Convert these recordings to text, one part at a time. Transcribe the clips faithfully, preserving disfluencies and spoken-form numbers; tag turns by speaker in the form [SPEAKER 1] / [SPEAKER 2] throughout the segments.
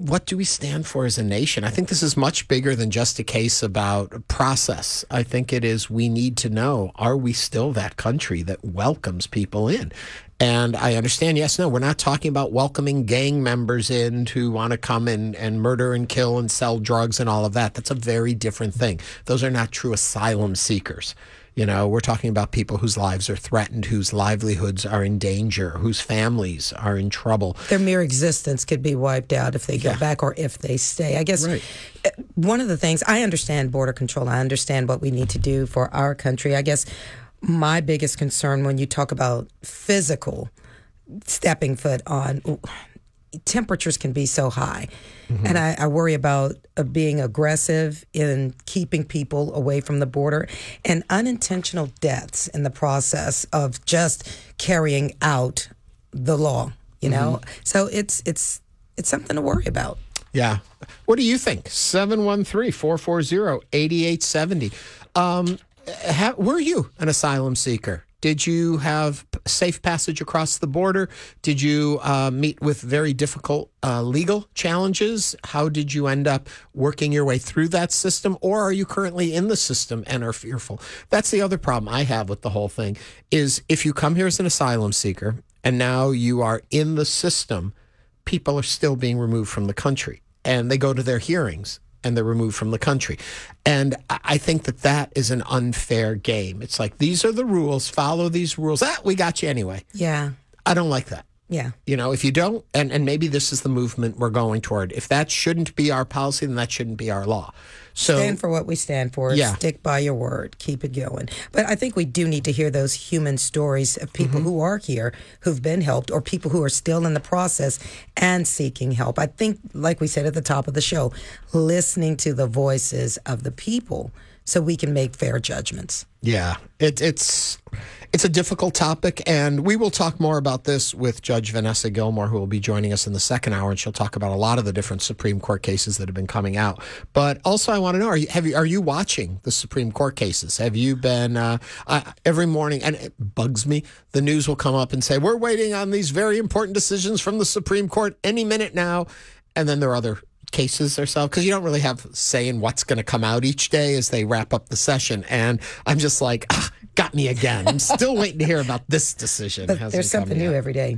[SPEAKER 1] what do we stand for as a nation? I think this is much bigger than just a case about process. I think it is we need to know, are we still that country that welcomes people in? And I understand, yes, no, we're not talking about welcoming gang members in who want to come and, and murder and kill and sell drugs and all of that. That's a very different thing. Those are not true asylum seekers. You know, we're talking about people whose lives are threatened, whose livelihoods are in danger, whose families are in trouble.
[SPEAKER 2] Their mere existence could be wiped out if they go
[SPEAKER 1] Yeah.
[SPEAKER 2] back or if they stay. I guess
[SPEAKER 1] Right.
[SPEAKER 2] one of the things, I understand border control. I understand what we need to do for our country. I guess my biggest concern when you talk about physical stepping foot on, temperatures can be so high. Mm-hmm. And I, I worry about uh, being aggressive in keeping people away from the border and unintentional deaths in the process of just carrying out the law, you know? Mm-hmm. So it's it's it's something to worry about.
[SPEAKER 1] Yeah. What do you think? seven one three, four four zero, eight eight seven zero. Um, ha- were you an asylum seeker? Did you have safe passage across the border? Did you uh, meet with very difficult uh, legal challenges? How did you end up working your way through that system? Or are you currently in the system and are fearful? That's the other problem I have with the whole thing is if you come here as an asylum seeker and now you are in the system, people are still being removed from the country and they go to their hearings and they're removed from the country. And I think that that is an unfair game. It's like, these are the rules, follow these rules. Ah, we got you anyway.
[SPEAKER 2] Yeah.
[SPEAKER 1] I don't like that.
[SPEAKER 2] Yeah.
[SPEAKER 1] You know, if you don't, and, and maybe this is the movement we're going toward. If that shouldn't be our policy, then that shouldn't be our law. So
[SPEAKER 2] stand for what we stand for.
[SPEAKER 1] Yeah.
[SPEAKER 2] Stick by your word. Keep it going. But I think we do need to hear those human stories of people mm-hmm. who are here, who've been helped, or people who are still in the process and seeking help. I think, like we said at the top of the show, listening to the voices of the people so we can make fair judgments.
[SPEAKER 1] Yeah, it, it's it's a difficult topic, and we will talk more about this with Judge Vanessa Gilmore, who will be joining us in the second hour, and she'll talk about a lot of the different Supreme Court cases that have been coming out. But also, I want to know: Are you have you are you watching the Supreme Court cases? Have you been uh, uh, every morning? And it bugs me. The news will come up and say, "We're waiting on these very important decisions from the Supreme Court any minute now," and then there are other cases ourselves, because you don't really have say in what's going to come out each day as they wrap up the session. And I'm just like, ah, got me again. I'm still waiting to hear about this decision.
[SPEAKER 2] But there's something new
[SPEAKER 1] yet.
[SPEAKER 2] every day.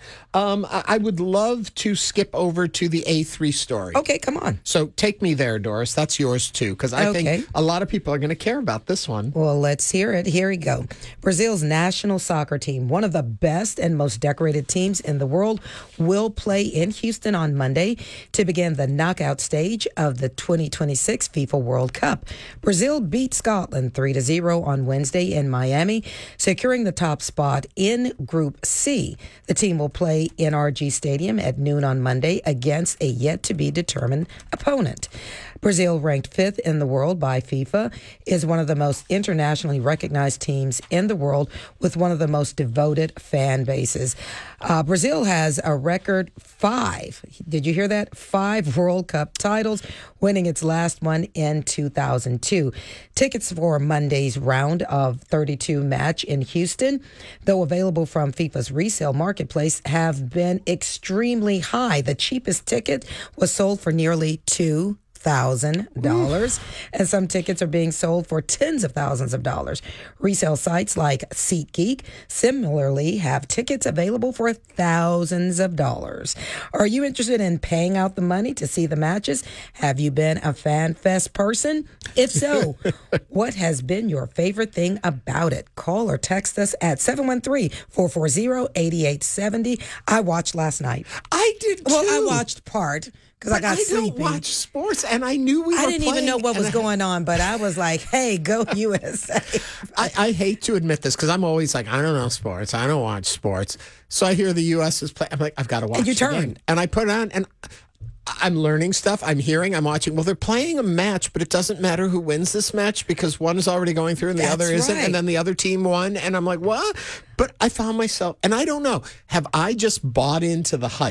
[SPEAKER 1] Um, I, I would love to skip over to the A three story.
[SPEAKER 2] Okay, come on.
[SPEAKER 1] So take me there, Doris. That's yours, too, because I
[SPEAKER 2] Okay.
[SPEAKER 1] think a lot of people are going to care about this one.
[SPEAKER 2] Well, let's hear it. Here we go. Brazil's national soccer team, one of the best and most decorated teams in the world, will play in Houston on Monday to begin the knockout stage of the twenty twenty-six FIFA World Cup. Brazil beat Scotland three to zero on Wednesday in Miami, securing the top spot in Group C. The team will play N R G Stadium at noon on Monday against a yet-to-be-determined opponent. Brazil, ranked fifth in the world by FIFA, is one of the most internationally recognized teams in the world with one of the most devoted fan bases. Uh, Brazil has a record five, did you hear that? Five World Cup titles, winning its last one in two thousand two. Tickets for Monday's round of thirty-two match in Houston, though available from FIFA's resale marketplace, have been extremely high. The cheapest ticket was sold for nearly two thousand dollars, and some tickets are being sold for tens of thousands of dollars. Resale sites like SeatGeek similarly have tickets available for thousands of dollars. Are you interested in paying out the money to see the matches? Have you been a Fan Fest person? If so, what has been your favorite thing about it? Call or text us at seven one three, four four zero, eight eight seven zero. I watched last night.
[SPEAKER 1] I did, too.
[SPEAKER 2] Well, I watched part because I got
[SPEAKER 1] I
[SPEAKER 2] sleepy.
[SPEAKER 1] don't watch sports, and I knew we were
[SPEAKER 2] I didn't even
[SPEAKER 1] playing,
[SPEAKER 2] know what was
[SPEAKER 1] and I-
[SPEAKER 2] going on, but I was like, hey, go U S A.
[SPEAKER 1] I, I hate to admit this because I'm always like, I don't know sports. I don't watch sports. So I hear the U S is playing. I'm like, I've got to watch
[SPEAKER 2] And you
[SPEAKER 1] the
[SPEAKER 2] turn.
[SPEAKER 1] game. And I put it on, and I'm learning stuff. I'm hearing, I'm watching. Well, they're playing a match, but it doesn't matter who wins this match because one is already going through and the
[SPEAKER 2] That's
[SPEAKER 1] other isn't.
[SPEAKER 2] right.
[SPEAKER 1] And then the other team won. And I'm like, what? But I found myself, and I don't know, have I just bought into the hype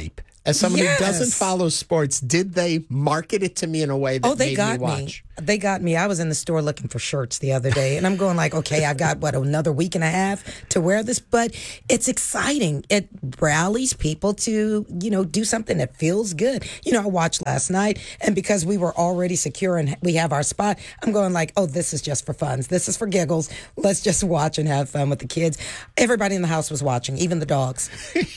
[SPEAKER 1] As someone
[SPEAKER 2] Yes.
[SPEAKER 1] who doesn't follow sports, did they market it to me in a way that
[SPEAKER 2] Oh, they
[SPEAKER 1] made
[SPEAKER 2] got
[SPEAKER 1] me watch?
[SPEAKER 2] me. They got me. I was in the store looking for shirts the other day, and I'm going like, okay, I've got, what, another week and a half to wear this, but it's exciting. It rallies people to, you know, do something that feels good. You know, I watched last night, and because we were already secure and we have our spot, I'm going like, oh, this is just for fun. This is for giggles. Let's just watch and have fun with the kids. Everybody in the house was watching, even the dogs.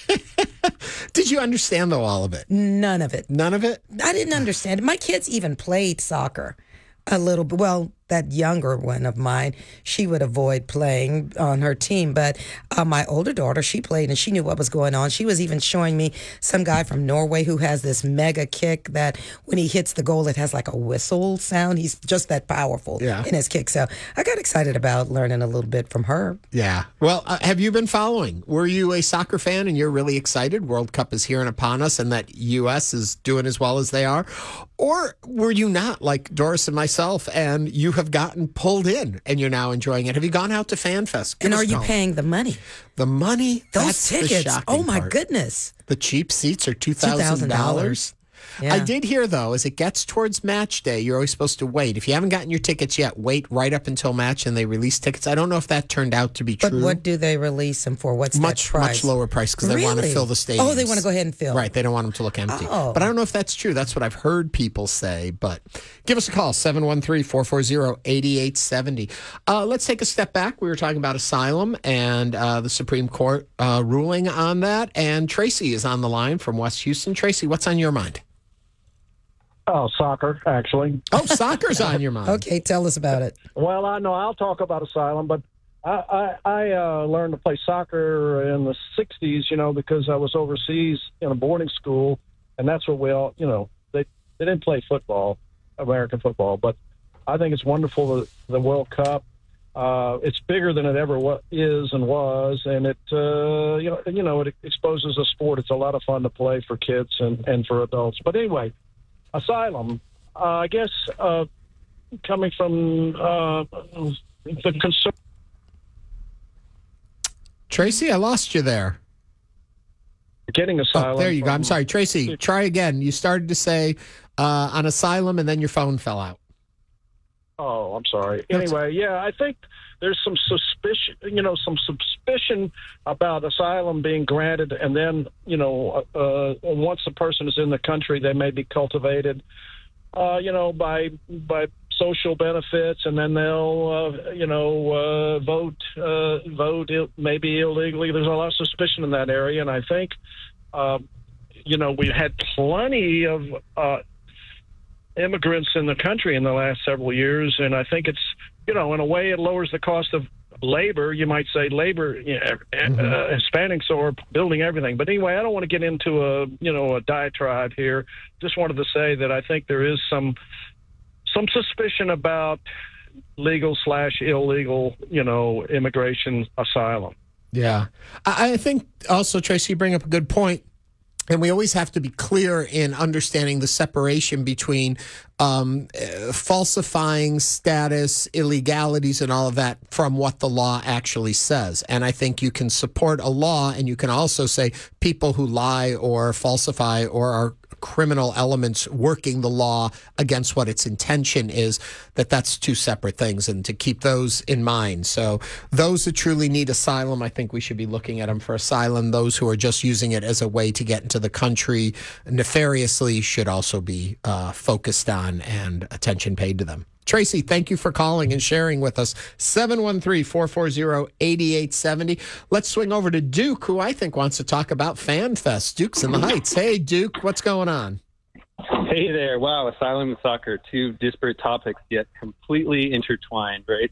[SPEAKER 1] Did you understand, though, all of it?
[SPEAKER 2] None of it.
[SPEAKER 1] None of it?
[SPEAKER 2] I didn't understand it. My kids even played soccer a little bit. Well, that younger one of mine, she would avoid playing on her team. But uh, my older daughter, she played and she knew what was going on. She was even showing me some guy from Norway who has this mega kick that when he hits the goal, it has like a whistle sound. He's just that powerful
[SPEAKER 1] Yeah.
[SPEAKER 2] in his kick. So I got excited about learning a little bit from her.
[SPEAKER 1] Yeah. Well, uh, have you been following? Were you a soccer fan and you're really excited? World Cup is here and upon us and that U S is doing as well as they are? Or were you not, like Doris and myself, and you have gotten pulled in and you're now enjoying it? Have you gone out to FanFest? Give
[SPEAKER 2] And
[SPEAKER 1] us
[SPEAKER 2] are
[SPEAKER 1] a
[SPEAKER 2] you
[SPEAKER 1] call.
[SPEAKER 2] paying the money?
[SPEAKER 1] The money?
[SPEAKER 2] Those
[SPEAKER 1] That's the
[SPEAKER 2] tickets.
[SPEAKER 1] shocking
[SPEAKER 2] Oh, my
[SPEAKER 1] part.
[SPEAKER 2] goodness.
[SPEAKER 1] The cheap seats are two thousand
[SPEAKER 2] two thousand
[SPEAKER 1] dollars.
[SPEAKER 2] dollars. Yeah.
[SPEAKER 1] I did hear, though, as it gets towards match day, you're always supposed to wait. If you haven't gotten your tickets yet, wait right up until match and they release tickets. I don't know if that turned out to be
[SPEAKER 2] But
[SPEAKER 1] true.
[SPEAKER 2] what do they release them for? What's
[SPEAKER 1] much,
[SPEAKER 2] that price?
[SPEAKER 1] much lower price because they want to
[SPEAKER 2] Really?
[SPEAKER 1] fill the stadium.
[SPEAKER 2] Oh, they want to go ahead and fill.
[SPEAKER 1] Right. They don't want them to look empty.
[SPEAKER 2] Oh.
[SPEAKER 1] But I don't know if that's true. That's what I've heard people say. But give us a call, seven one three, four four zero, eight eight seven zero. Uh, let's take a step back. We were talking about asylum and uh, the Supreme Court uh, ruling on that. And Tracy is on the line from West Houston. Tracy, what's on your mind?
[SPEAKER 3] Oh, soccer, actually.
[SPEAKER 1] Oh, soccer's on your mind.
[SPEAKER 2] Okay, tell us about it.
[SPEAKER 3] Well, I know I'll talk about asylum, but I, I, I uh, learned to play soccer in the sixties, you know, because I was overseas in a boarding school, and that's where we all, you know, they, they didn't play football, American football, but I think it's wonderful, the, the World Cup. Uh, it's bigger than it ever wa- is and was, and it, uh, you know, you know, it exposes a sport. It's a lot of fun to play for kids and, and for adults. But anyway, asylum, uh, I guess, uh, coming from uh, the concern.
[SPEAKER 1] Tracy, I lost you there.
[SPEAKER 3] Getting asylum.
[SPEAKER 1] Oh, there you go. I'm
[SPEAKER 3] from-
[SPEAKER 1] sorry. Tracy, try again. You started to say uh, on asylum and then your phone fell out.
[SPEAKER 3] Oh, I'm sorry. Anyway, yeah, I think there's some suspicion, you know, some suspicion about asylum being granted, and then, you know, uh, once the person is in the country, they may be cultivated, uh, you know, by by social benefits, and then they'll, uh, you know, uh, vote uh, vote Ill- maybe illegally. There's a lot of suspicion in that area, and I think, uh, you know, we've had plenty of Uh, immigrants in the country in the last several years, and I think it's, you know, in a way it lowers the cost of labor. You might say labor, you know,
[SPEAKER 1] Mm-hmm.
[SPEAKER 3] uh, Hispanics are building everything. But anyway, I don't want to get into a, you know, a diatribe here. Just wanted to say that I think there is some some suspicion about legal slash illegal, you know, immigration asylum.
[SPEAKER 1] Yeah. I, I think also, Tracy, you bring up a good point. And we always have to be clear in understanding the separation between um, uh, falsifying status, illegalities, and all of that from what the law actually says. And I think you can support a law, and you can also say people who lie or falsify or are criminal elements working the law against what its intention is, that that's two separate things, and to keep those in mind. So those that truly need asylum, I think we should be looking at them for asylum. Those who are just using it as a way to get into the country nefariously should also be uh, focused on and attention paid to them. Tracy, thank you for calling and sharing with us. seven one three, four four zero, eight eight seven zero. Let's swing over to Duke, who I think wants to talk about FanFest. Duke's in the Heights. Hey, Duke, what's going on?
[SPEAKER 4] Hey there. Wow, asylum and soccer, two disparate topics, yet completely intertwined, right?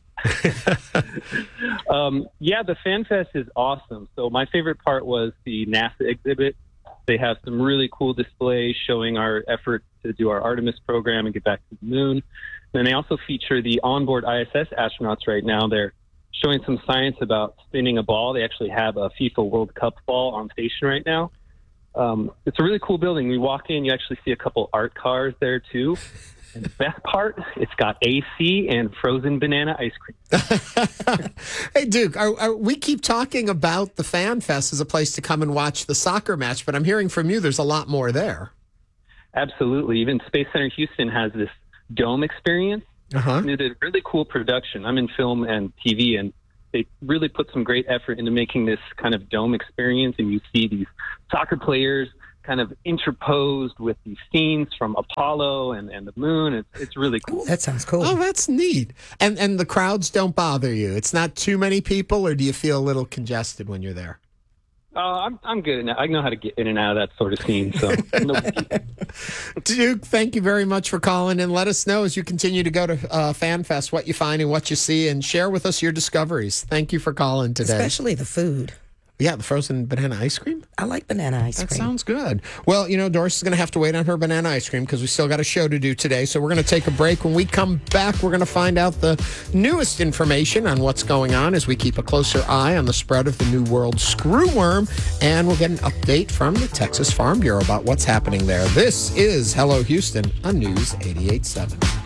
[SPEAKER 4] um, yeah, the FanFest is awesome. So my favorite part was the NASA exhibit. They have some really cool displays showing our effort to do our Artemis program and get back to the moon. And they also feature the onboard I S S astronauts right now. They're showing some science about spinning a ball. They actually have a FIFA World Cup ball on station right now. Um, it's a really cool building. We walk in, you actually see a couple art cars there too. And the best part, it's got A C and frozen banana ice cream.
[SPEAKER 1] Hey, Duke, are, are, we keep talking about the Fan Fest as a place to come and watch the soccer match, but I'm hearing from you there's a lot more there.
[SPEAKER 4] Absolutely. Even Space Center Houston has this dome experience.
[SPEAKER 1] Uh-huh.
[SPEAKER 4] And they did a really cool production. I'm in film and T V, and they really put some great effort into making this kind of dome experience. And you see these soccer players kind of interposed with these scenes from Apollo and, and the moon. It's, it's really cool.
[SPEAKER 2] That sounds cool.
[SPEAKER 1] Oh, that's neat. And and the crowds don't bother you? It's not too many people, or do you feel a little congested when you're there?
[SPEAKER 4] Uh, I'm I'm good. I know how to get in and out of that sort of scene. So, no
[SPEAKER 1] Duke, thank you very much for calling, and let us know as you continue to go to uh, FanFest what you find and what you see, and share with us your discoveries. Thank you for calling today.
[SPEAKER 2] Especially the food.
[SPEAKER 1] Yeah, the frozen banana ice cream.
[SPEAKER 2] I like banana ice
[SPEAKER 1] That
[SPEAKER 2] cream.
[SPEAKER 1] sounds good. Well, you know, Doris is going to have to wait on her banana ice cream because we still got a show to do today. So we're going to take a break. When we come back, we're going to find out the newest information on what's going on as we keep a closer eye on the spread of the New World screwworm. And we'll get an update from the Texas Farm Bureau about what's happening there. This is Hello Houston on News eighty-eight point seven.